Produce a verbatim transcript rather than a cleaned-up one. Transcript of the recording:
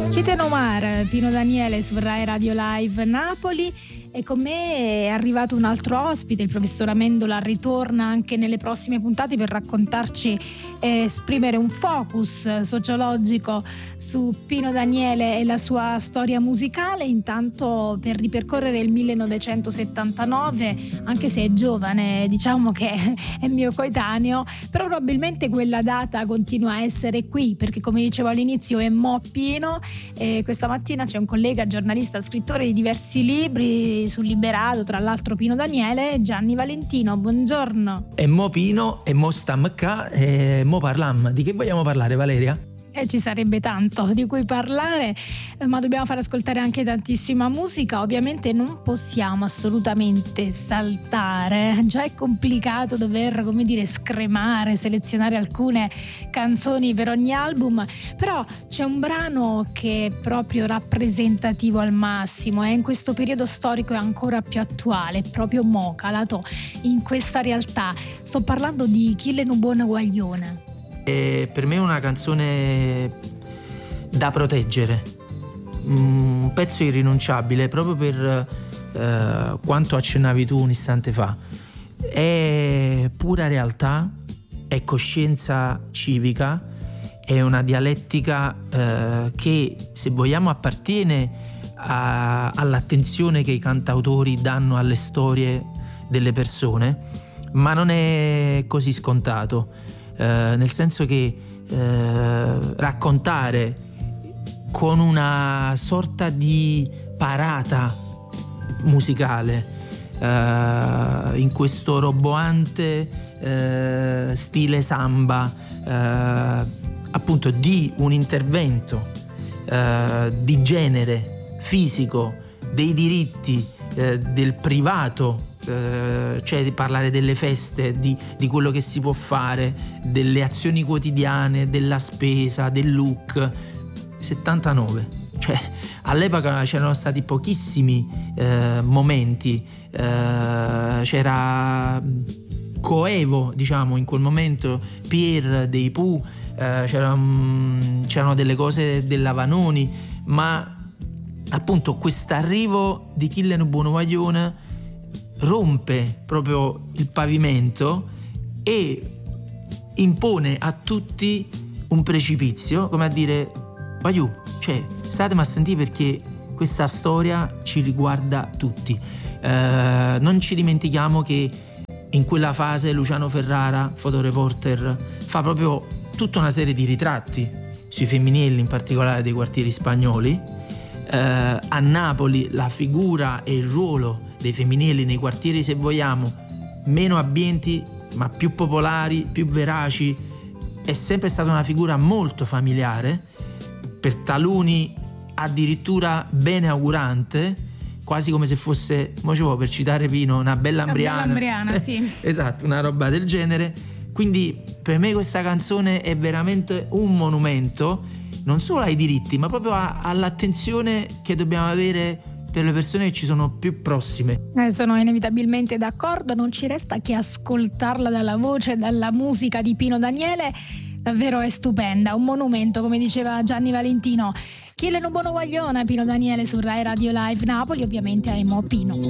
Cheten Omar, Pino Daniele su Rai Radio Live Napoli. E con me è arrivato un altro ospite, il professor Amendola ritorna anche nelle prossime puntate per raccontarci e esprimere un focus sociologico su Pino Daniele e la sua storia musicale. Intanto per ripercorrere il millenovecentosettantanove, anche se è giovane, diciamo che è mio coetaneo, però probabilmente quella data continua a essere qui, perché come dicevo all'inizio è Mo Pino e questa mattina c'è un collega giornalista, scrittore di diversi libri sul Liberato, tra l'altro Pino Daniele, Gianni Valentino. Buongiorno. E Mo Pino e Mo stam qua e Mo parlam. Di che vogliamo parlare, Valeria? Eh, ci sarebbe tanto di cui parlare, eh, ma dobbiamo far ascoltare anche tantissima musica. Ovviamente non possiamo assolutamente saltare, già è complicato dover, come dire, scremare, selezionare alcune canzoni per ogni album, però c'è un brano che è proprio rappresentativo al massimo e in questo periodo storico è ancora più attuale, proprio mo calato in questa realtà. Sto parlando di Chille nu buon guaglione. È per me una canzone da proteggere, un pezzo irrinunciabile proprio per eh, quanto accennavi tu un istante fa. È pura realtà, è coscienza civica, è una dialettica eh, che, se vogliamo, appartiene a, all'attenzione che i cantautori danno alle storie delle persone, ma non è così scontato. Uh, nel senso che uh, raccontare con una sorta di parata musicale uh, in questo roboante uh, stile samba, uh, appunto di un intervento uh, di genere fisico, dei diritti uh, del privato, Uh, cioè di parlare delle feste, di, di quello che si può fare, delle azioni quotidiane, della spesa, del look. settantanove, cioè all'epoca c'erano stati pochissimi uh, momenti, uh, c'era coevo, diciamo, in quel momento Pier dei Pooh, uh, c'era, um, c'erano delle cose della Vanoni, ma appunto quest'arrivo di Chille nu buon guaglione rompe proprio il pavimento e impone a tutti un precipizio, come a dire: Vaiù, cioè statemi a sentire perché questa storia ci riguarda tutti. Eh, non ci dimentichiamo che in quella fase Luciano Ferrara, fotoreporter, fa proprio tutta una serie di ritratti sui femminili, in particolare dei quartieri spagnoli. Eh, a Napoli la figura e il ruolo dei femminili nei quartieri, se vogliamo, meno abbienti ma più popolari, più veraci, è sempre stata una figura molto familiare, per taluni addirittura beneaugurante, quasi come se fosse, mo ci vuoi, per citare Pino, una bella ambriana, una bella ambriana, sì. Esatto, una roba del genere. Quindi per me questa canzone è veramente un monumento non solo ai diritti, ma proprio a, all'attenzione che dobbiamo avere per le persone che ci sono più prossime. Eh, sono inevitabilmente d'accordo, non ci resta che ascoltarla dalla voce, dalla musica di Pino Daniele. Davvero è stupenda, un monumento, come diceva Gianni Valentino. Chille nu buon guaglione, Pino Daniele su Rai Radio Live Napoli, ovviamente a Mo Pino.